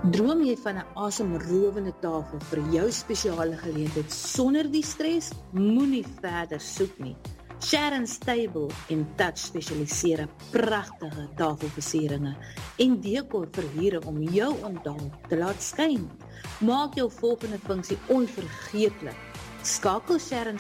Droom jy van 'n asemrowende tafel vir jou spesiale geleentheid sonder die stres? Moenie verder soek nie. Sharon's Table en Touch spesialiseer in pragtige tafelversieringe en dekor verhuure om jou onthaal te laat skyn. Maak jou volgende funksie onvergeetlik. Skakel Sharon's